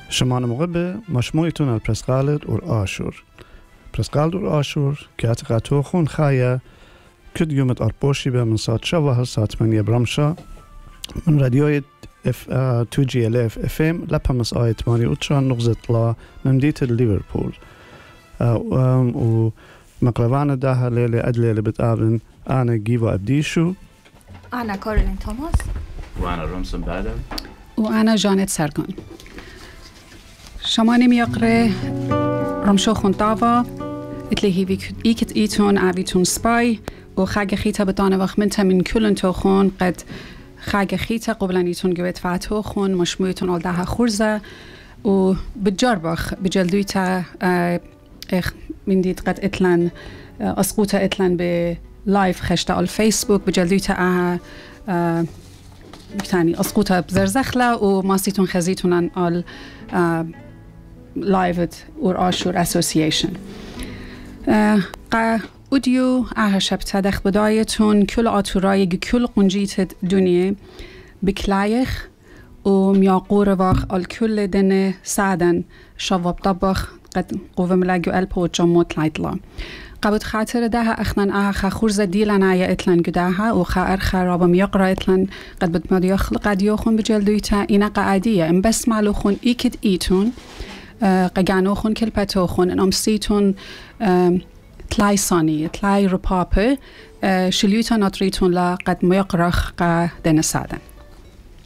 شما نموقع مشموعتون البرسقالد اور آشور برسقالد اور آشور که اتقاتو خون خایه کد یومت آرپوشی به من ساعت شوه ساعت منیه برمشا من رادیوی 2GLF FM لپمس آیت ماری اوتشان نغزت لا ممدیت لیورپول و مقلوان ده لیله ادلیله بتقابن أنا جيفا أبديشو أنا كارولين توماس وأنا رمسن بادم وأنا جانت سرگان. شما نمیاقره رمشو خونتاوا اتلی هیوی ایکت ایتون عویتون سپای و خاگ خیتا بدانه وقت من تمین کلن تو خون قد خاگ خیتا قبلا ایتون گوید فاتو خون مشمویتون آل ده خورزه و بجربخ بجلدوی تا من دید قد اتلن اسقوطه اتلن به لايف خشتا على الفيسبوك بجلدويتا يعني اسقوطه بزرزخله وماسيتون خزيتون على لايفت اور آشور اسوسییشن اودیو شبته دخ بدایتون کل آتورای کل قنجیت دنیا بکلایخ و میاقور واخ آل کل دن سعدن شواب طبخ قد قوه ملاگو الپو جموت لایتلا قبض خاطر ده اخنان خورز دیلن عیا اتلن گداها و خار خرابم یقرا اتلن قد بد مادی خلق قد یخون بجلدویتا اینا قاعدیه ام بس معلو خون ایکد ایتون قگانو خون کل پتو خون انم سیتون تلای سانی تلای رپاپه شلیوتا ناتریتون لا قد میقرخ قا دن سادن